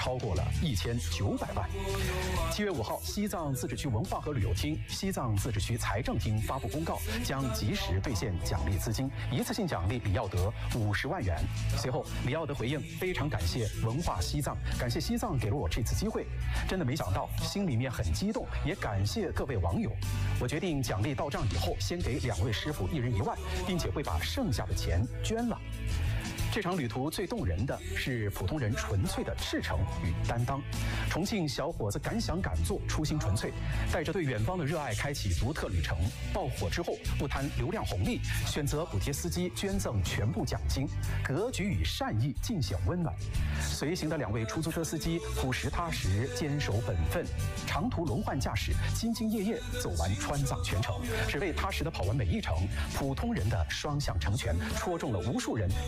超过了1900万。7月5号，西藏自治区文化和旅游厅、西藏自治区财政厅发布公告，将及时兑现奖励资金，一次性奖励李耀德50万元。随后，李耀德回应，非常感谢文化西藏，感谢西藏给了我这次机会，真的没想到，心里面很激动，也感谢各位网友。我决定奖励到账以后，先给2位师傅1人1万，并且会把剩下的钱捐了。这场旅途最动人的是普通人纯粹的赤诚与担当。重庆小伙子敢想敢做，初心纯粹，带着对远方的热爱开启独特旅程。爆火之后不贪流量红利，选择补贴司机，捐赠全部奖金，格局与善意尽显温暖。随行的2位出租车司机朴实踏实，坚守本分，长途轮换驾驶，兢兢业业走完川藏全程，只为踏实的跑完每一程。普通人的双向成全，戳中了无数人